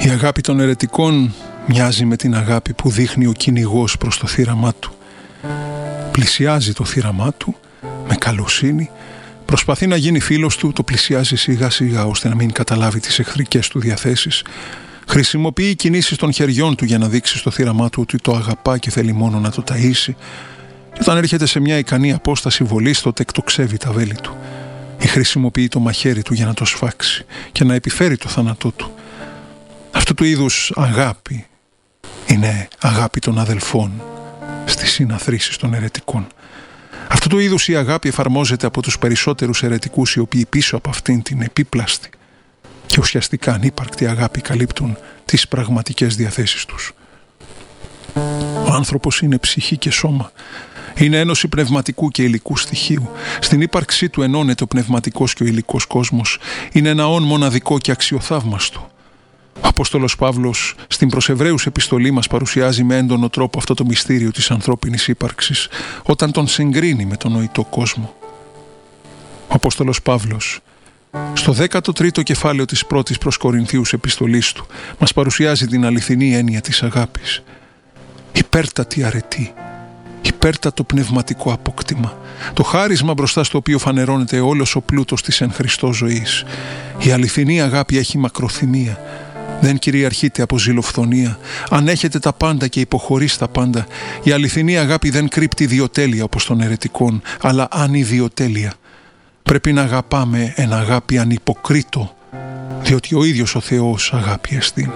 Η αγάπη των αιρετικών μοιάζει με την αγάπη που δείχνει ο κυνηγός προς το θύραμά του. Πλησιάζει το θύραμά του με καλοσύνη, προσπαθεί να γίνει φίλος του, το πλησιάζει σιγά σιγά ώστε να μην καταλάβει τις εχθρικές του διαθέσεις. Χρησιμοποιεί κινήσεις των χεριών του για να δείξει στο θύραμά του ότι το αγαπά και θέλει μόνο να το ταΐσει. Και όταν έρχεται σε μια ικανή απόσταση βολής, τότε εκτοξεύει τα βέλη του ή χρησιμοποιεί το μαχαίρι του για να το σφάξει και να επιφέρει το θάνατό του. Αυτού του είδους αγάπη είναι αγάπη των αδελφών στις συναθρήσεις των αιρετικών. Αυτού του είδους η αγάπη εφαρμόζεται από τους περισσότερους αιρετικούς, οι οποίοι πίσω από αυτήν την επίπλαστη και ουσιαστικά ανύπαρκτη αγάπη καλύπτουν τις πραγματικές διαθέσεις τους. Ο άνθρωπος είναι ψυχή και σώμα. Είναι ένωση πνευματικού και υλικού στοιχείου. Στην ύπαρξή του ενώνεται ο πνευματικός και ο υλικός κόσμος. Είναι ένα όν μοναδικό και αξιοθαύμαστο. Ο Απόστολος Παύλος στην προς Εβραίους επιστολή μας παρουσιάζει με έντονο τρόπο αυτό το μυστήριο της ανθρώπινης ύπαρξης όταν τον συγκρίνει με τον νοητό κόσμο. Ο Απόστολος Παύλος στο 13ο κεφάλαιο της πρώτης προς Κορινθίους επιστολής του μας παρουσιάζει την αληθινή έννοια της αγάπης. Υπέρτατη αρετή, υπέρτατο πνευματικό απόκτημα, το χάρισμα μπροστά στο οποίο φανερώνεται όλος ο πλούτος της εν Χριστώ ζωής. Η αληθινή αγάπη έχει μακροθυμία, δεν κυριαρχείται από ζηλοφθονία, ανέχεται τα πάντα και υποχωρεί στα πάντα. Η αληθινή αγάπη δεν κρύπτει ιδιοτέλεια όπως των αιρετικών, αλλά ανιδιοτέλεια. Πρέπει να αγαπάμε εν αγάπη ανυποκρίτω, διότι ο ίδιος ο Θεός αγάπη εστίν.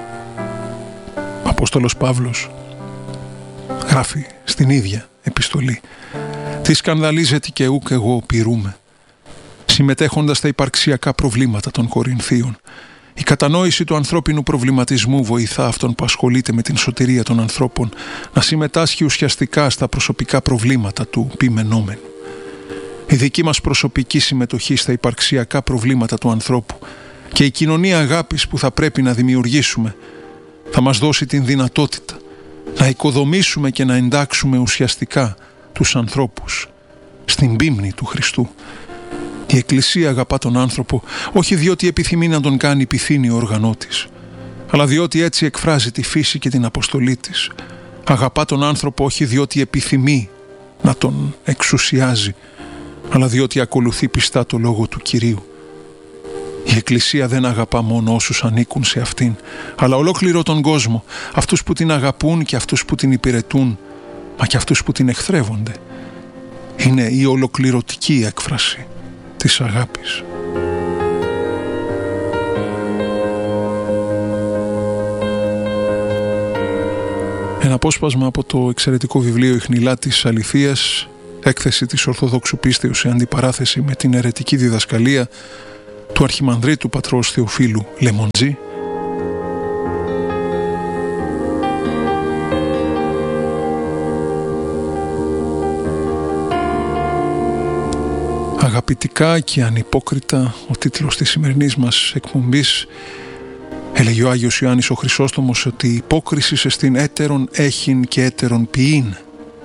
Ο Απόστολος Παύλος γράφει στην ίδια επιστολή: «Τι σκανδαλίζεται και ούκ εγώ πειρούμε», συμμετέχοντας στα υπαρξιακά προβλήματα των Κορινθίων. Η κατανόηση του ανθρώπινου προβληματισμού βοηθά αυτόν που ασχολείται με την σωτηρία των ανθρώπων να συμμετάσχει ουσιαστικά στα προσωπικά προβλήματα του ποιμενόμενου. Η δική μας προσωπική συμμετοχή στα υπαρξιακά προβλήματα του ανθρώπου και η κοινωνία αγάπης που θα πρέπει να δημιουργήσουμε θα μας δώσει την δυνατότητα να οικοδομήσουμε και να εντάξουμε ουσιαστικά τους ανθρώπους στην πίμνη του Χριστού. Η Εκκλησία αγαπά τον άνθρωπο όχι διότι επιθυμεί να τον κάνει πυθύνιο όργανό της, αλλά διότι έτσι εκφράζει τη φύση και την αποστολή της. Αγαπά τον άνθρωπο όχι διότι επιθυμεί να τον εξουσιάζει, αλλά διότι ακολουθεί πιστά το λόγο του Κυρίου. Η Εκκλησία δεν αγαπά μόνο όσους ανήκουν σε αυτήν, αλλά ολόκληρο τον κόσμο, αυτούς που την αγαπούν και αυτούς που την υπηρετούν, μα και αυτούς που την εχθρεύονται. Είναι η ολοκληρωτική έκφραση της αγάπης. Ένα απόσπασμα από το εξαιρετικό βιβλίο «Η χνηλά της αληθείας», έκθεση της Ορθοδόξου πίστεως σε αντιπαράθεση με την αιρετική διδασκαλία του Αρχιμανδρίτου πατρός Θεοφύλου Λεμοντζή. Αγαπητικά και ανυπόκριτα, ο τίτλος της σημερινής μας εκπομπής. Έλεγε ο Άγιος Ιωάννης ο Χρυσόστομος ότι η υπόκριση εστίν έτερον έχειν και έτερον ποιήν.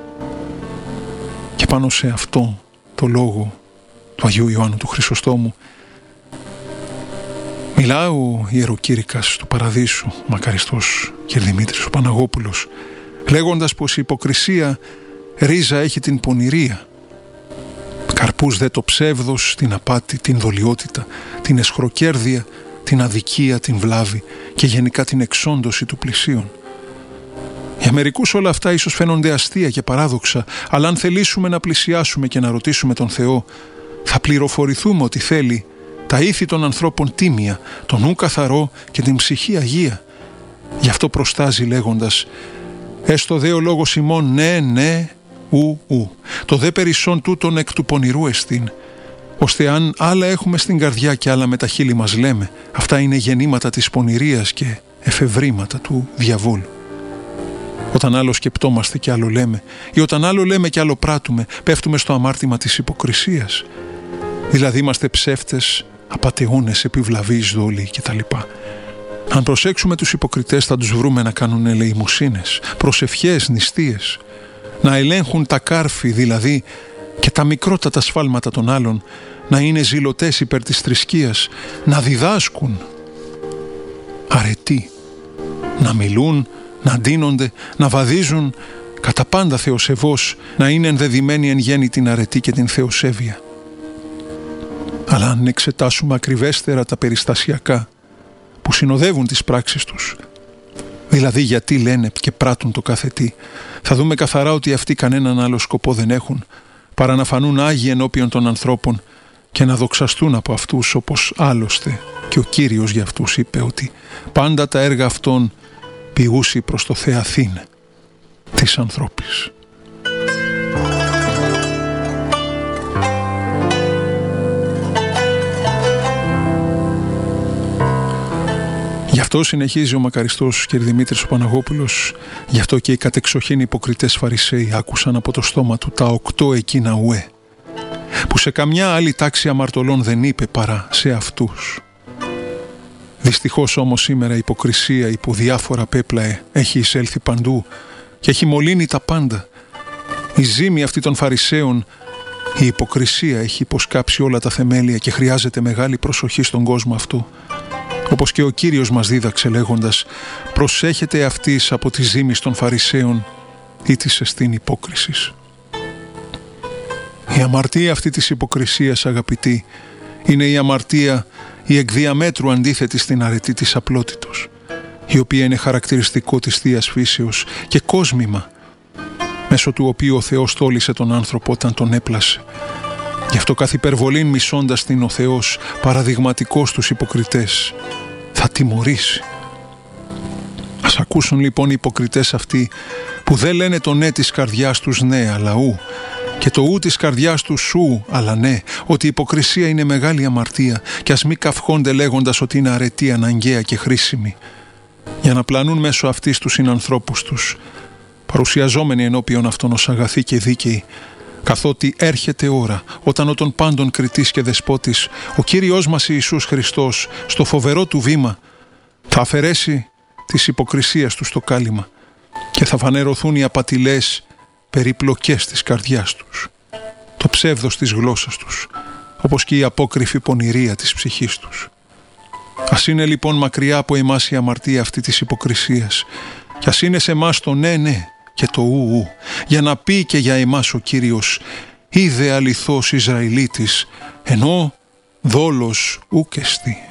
Και πάνω σε αυτό το λόγο του Αγίου Ιωάννου του Χρυσοστόμου μιλά ο ιεροκήρυκας του Παραδείσου, μακαριστός Κυρδημήτρης ο Παναγόπουλος, λέγοντας πως η υποκρισία ρίζα έχει την πονηρία, καρπούς δε το ψεύδος, την απάτη, την δολιότητα, την εσχροκέρδεια, την αδικία, την βλάβη και γενικά την εξόντωση του πλησίον. Για μερικούς όλα αυτά ίσως φαίνονται αστεία και παράδοξα, αλλά αν θελήσουμε να πλησιάσουμε και να ρωτήσουμε τον Θεό, θα πληροφορηθούμε ότι θέλει τα ήθη των ανθρώπων τίμια, τον νου καθαρό και την ψυχή αγία. Γι' αυτό προστάζει λέγοντας: «Έστω δε ο λόγος ημών ναι, ναι, ου. Το δε περισσόν τούτον εκ του πονηρού εστίν». Ώστε αν άλλα έχουμε στην καρδιά και άλλα με τα χείλη μας λέμε, αυτά είναι γεννήματα της πονηρίας και εφευρήματα του διαβόλου. Όταν άλλο σκεπτόμαστε και άλλο λέμε, ή όταν άλλο λέμε και άλλο πράττουμε, πέφτουμε στο αμάρτημα της υποκρισίας. Δηλαδή είμαστε ψεύτες, απατεώνες, επιβλαβείς, δόλοι κτλ. Αν προσέξουμε τους υποκριτές θα τους βρούμε να κάνουν ελεημοσύνες, προσευχές, νηστείες, να ελέγχουν τα κάρφη δηλαδή και τα μικρότατα σφάλματα των άλλων, να είναι ζηλωτές υπέρ της θρησκείας, να διδάσκουν αρετή, να μιλούν, να ντύνονται, να βαδίζουν, κατά πάντα θεοσεβώς, να είναι ενδεδειμένοι εν γέννη την αρετή και την θεοσέβεια. Αλλά αν εξετάσουμε ακριβέστερα τα περιστασιακά που συνοδεύουν τις πράξεις τους, δηλαδή γιατί λένε και πράττουν το κάθε τι, θα δούμε καθαρά ότι αυτοί κανέναν άλλο σκοπό δεν έχουν παρά να φανούν άγιοι ενώπιον των ανθρώπων και να δοξαστούν από αυτούς, όπως άλλωστε και ο Κύριος για αυτούς είπε ότι πάντα τα έργα αυτών πηγούσι προς το Θεαθήν της ανθρώπης. Γι' αυτό συνεχίζει ο μακαριστός κ. Δημήτρης ο Παναγόπουλος, γι' αυτό και οι κατεξοχήν υποκριτές Φαρισαίοι άκουσαν από το στόμα του τα 8 εκείνα ουέ, που σε καμιά άλλη τάξη αμαρτωλών δεν είπε παρά σε αυτούς. Δυστυχώς όμως σήμερα η υποκρισία υπό διάφορα πέπλα έχει εισέλθει παντού και έχει μολύνει τα πάντα. Η ζήμη αυτή των Φαρισαίων, η υποκρισία έχει υποσκάψει όλα τα θεμέλια και χρειάζεται μεγάλη προσοχή στον κόσμο αυτό. Όπως και ο Κύριος μας δίδαξε λέγοντας «Προσέχετε αυτής από τη ζήμη των Φαρισαίων ή της εστίν υπόκρισης». Η αμαρτία αυτή της υποκρισίας, αγαπητοί, είναι η αμαρτία η εκ διαμέτρου αντίθετη στην αρετή της απλότητος, η οποία είναι χαρακτηριστικό της Θείας Φύσεως και κόσμημα, μέσω του οποίου ο Θεός τόλισε τον άνθρωπο όταν τον έπλασε. Γι' αυτό καθ' υπερβολήν μισώντας την ο Θεός, παραδειγματικός τους υποκριτές, θα τιμωρήσει. Ας ακούσουν λοιπόν οι υποκριτές αυτοί που δεν λένε το ναι της καρδιάς τους ναι, αλλά ου, και το ου της καρδιάς τους σου, αλλά ναι, ότι η υποκρισία είναι μεγάλη αμαρτία και ας μη καυχόνται λέγοντας ότι είναι αρετή, αναγκαία και χρήσιμη, για να πλανούν μέσω αυτής τους συνανθρώπους τους, παρουσιαζόμενοι ενώπιον αυτών ως αγαθοί και δίκαιοι, καθότι έρχεται ώρα όταν ο των πάντων κριτής και δεσπότης, ο Κύριος μας Ιησούς Χριστός, στο φοβερό του βήμα, θα αφαιρέσει τις υποκρισίες του στο κάλυμα και θα φανερωθούν οι απατηλές περιπλοκές της καρδιάς τους, το ψεύδος της γλώσσας τους, όπως και η απόκρυφη πονηρία της ψυχής τους. Ας είναι λοιπόν μακριά από εμάς η αμαρτία αυτή της υποκρισίας και ας είναι σε εμάς το ναι ναι και το ου, για να πει και για εμάς ο Κύριος «Είδε αληθώς Ισραηλίτης, ενώ δόλος ουκ εστί».